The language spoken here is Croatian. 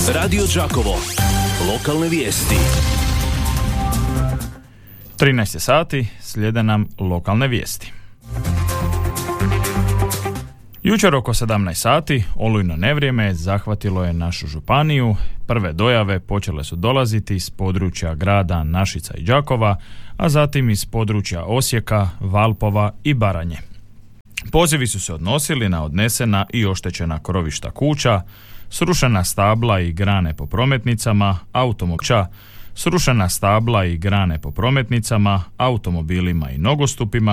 Radio Đakovo. Lokalne vijesti. 13 sati, slijede nam lokalne vijesti. Jučer oko 17 sati olujno nevrijeme zahvatilo je našu županiju. Prve dojave počele su dolaziti iz područja grada Našica i Đakova, a zatim iz područja Osijeka, Valpova i Baranje. Pozivi su se odnosili na odnesena i oštećena krovišta kuća, srušena stabla i grane po prometnicama, automobilima i nogostupima,